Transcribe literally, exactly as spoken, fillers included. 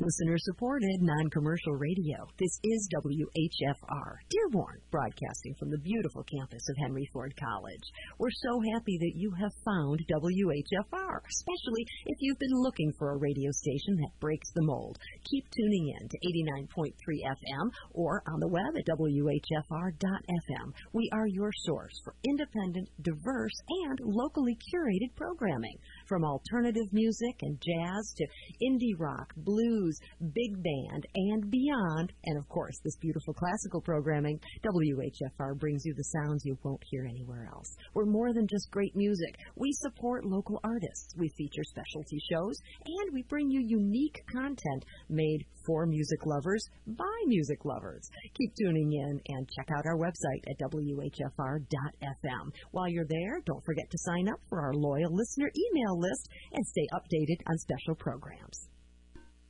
Listener-supported, non-commercial radio. This is W H F R, Dearborn, broadcasting from the beautiful campus of Henry Ford College. We're so happy that you have found W H F R, especially if you've been looking for a radio station that breaks the mold. Keep tuning in to eighty-nine point three F M or on the web at W H F R dot F M. We are your source for independent, diverse, and locally curated programming. From alternative music and jazz to indie rock, blues, big band, and beyond, and of course this beautiful classical programming, W H F R brings you the sounds you won't hear anywhere else. We're more than just great music. We support local artists. We feature specialty shows, and we bring you unique content made for music lovers by music lovers. Keep tuning in and check out our website at W H F R dot F M. While you're there, don't forget to sign up for our loyal listener email list and stay updated on special programs.